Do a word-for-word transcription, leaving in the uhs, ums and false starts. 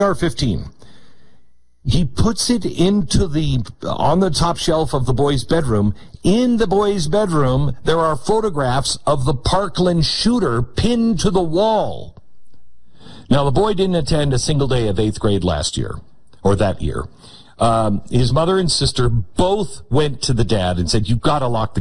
R fifteen. He puts it into the, on the top shelf of the boy's bedroom. In the boy's bedroom, there are photographs of the Parkland shooter pinned to the wall. Now, the boy didn't attend a single day of eighth grade last year, or that year. Um, his mother and sister both went to the dad and said, "You've got to lock the